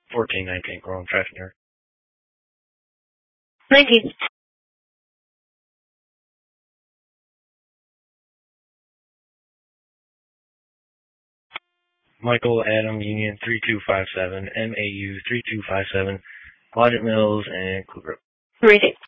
1419, Chrome Traffic Nerd. 19. Michael Adam Union 3257, MAU 3257, Quadrant Mills, and Cougar. Rating.